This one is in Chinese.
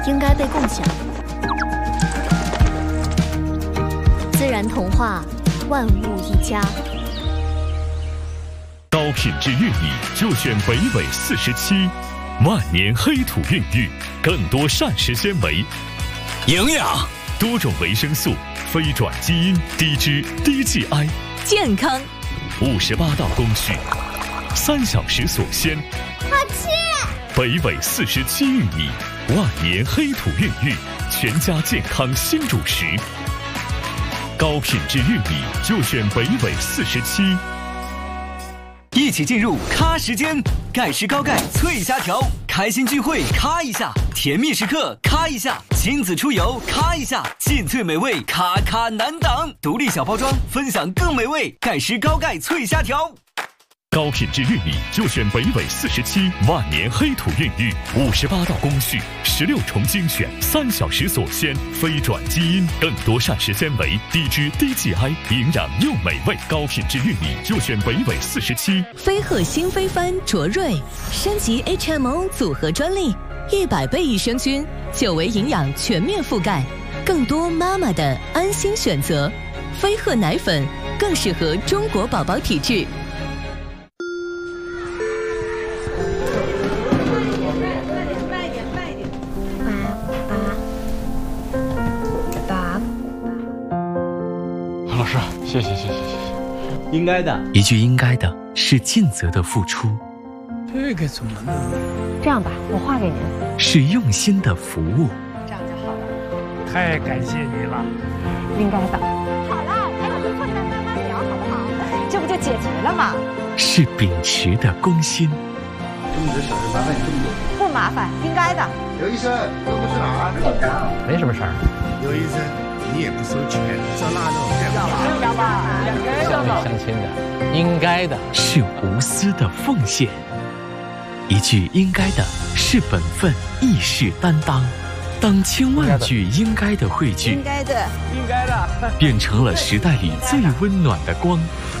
应该被共享。自然童话，万物一家。 高品质玉米就选北纬47，万年黑土孕育，更多膳食纤维、 营养、 多种维生素、非转基因、低脂、低 GI， 健康。 58道工序，3小时锁鲜。 好吃。 北纬47玉米，万年黑土孕育，全家健康新主食。高品质玉米就选北纬47。 一起进入咖时间，盖世高钙脆虾条，开心聚会咔一下，甜蜜时刻咔一下，亲子出游咔一下，劲脆美味咔咔难挡，独立小包装，分享更美味。盖世高钙脆虾条。 高品质玉米就选北纬47，万年黑土孕育，58道工序，16重精选，3小时锁鲜，非转基因，更多膳食纤维，低脂低 GI， 营养又美味。高品质玉米就选北纬47。 飞鹤新飞帆卓瑞升级 HMO 组合专利，100倍益生菌，9维营养全面覆盖，更多妈妈的安心选择。飞鹤奶粉更适合中国宝宝体质。 老师，谢谢。 应该的， 一句应该的是尽责的付出， 这个怎么弄？ 这样吧，我画给您。 是用心的服务。 这样就好了。 太感谢你了。 应该的。好了，还有错再慢慢聊，好不好？这不就解决了吗？ 是秉持的公心。 这么多小事麻烦你这么多。 不麻烦，应该的。 刘医生，都不是哪儿？ 没什么事儿。 刘医生，你也不收钱，烧腊肉要吧，2根乡里乡亲的，应该的。 是无私的奉献。一句应该的是本分，义士担当。当千万句应该的汇聚， 应该的， 应该的， 变成了时代里最温暖的光。